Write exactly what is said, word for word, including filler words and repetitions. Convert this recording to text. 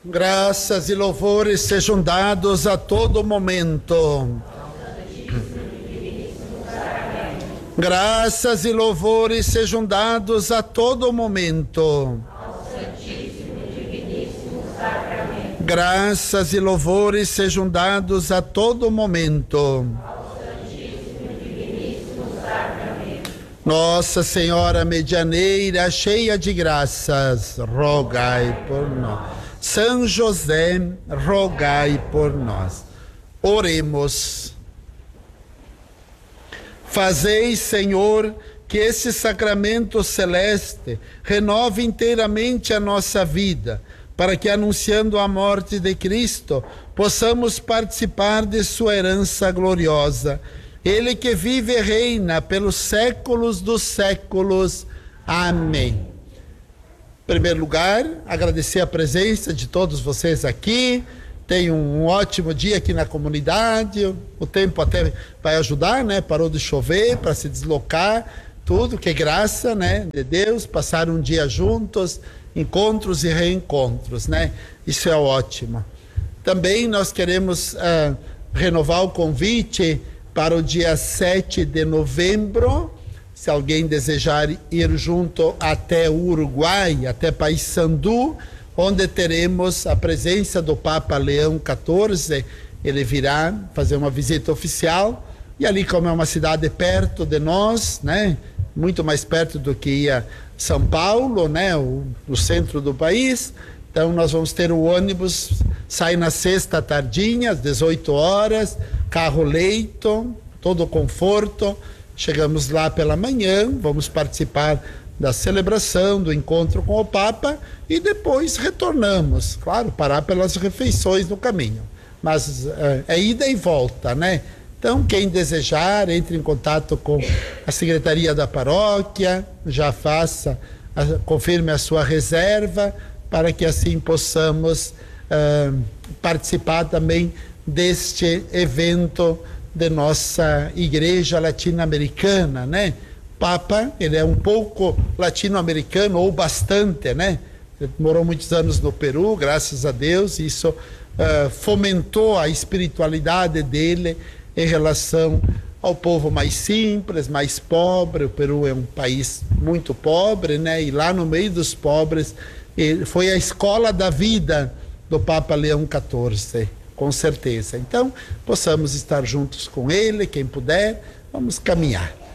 Graças e louvores sejam dados a todo momento. Graças e louvores sejam dados a todo momento. Graças e louvores sejam dados a todo momento. Nossa Senhora Medianeira, cheia de graças, rogai por nós. São José, rogai por nós. Oremos. Fazei, Senhor, que esse sacramento celeste renove inteiramente a nossa vida, para que, anunciando a morte de Cristo, possamos participar de sua herança gloriosa. Ele que vive e reina pelos séculos dos séculos. Amém. Em primeiro lugar, agradecer a presença de todos vocês aqui. Tenham um ótimo dia aqui na comunidade. O tempo até vai ajudar, né? Parou de chover para se deslocar. Tudo que é graça, né? De Deus. Passar um dia juntos, encontros e reencontros, né? Isso é ótimo. Também nós queremos uh, renovar o convite para o dia sete de novembro. Se alguém desejar ir junto até o Uruguai, até Paissandu, onde teremos a presença do Papa Leão quatorze, ele virá fazer uma visita oficial, e ali, como é uma cidade perto de nós, né, muito mais perto do que ia São Paulo, né, o, o centro do país, então nós vamos ter o ônibus, sai na sexta tardinha, às dezoito horas, carro-leito, todo o conforto. Chegamos lá pela manhã, vamos participar da celebração, do encontro com o Papa, e depois retornamos, claro, parar pelas refeições no caminho, mas é, é ida e volta, né? Então, quem desejar, entre em contato com a Secretaria da Paróquia, já faça, a, confirme a sua reserva, para que assim possamos uh, participar também deste evento de nossa igreja latino-americana, né? Papa, ele é um pouco latino-americano, ou bastante, né? Ele morou muitos anos no Peru, graças a Deus, e isso uh, fomentou a espiritualidade dele em relação ao povo mais simples, mais pobre. O Peru é um país muito pobre, né? E lá no meio dos pobres, ele foi a escola da vida do Papa Leão quatorze, com certeza. Então, possamos estar juntos com ele, quem puder, vamos caminhar.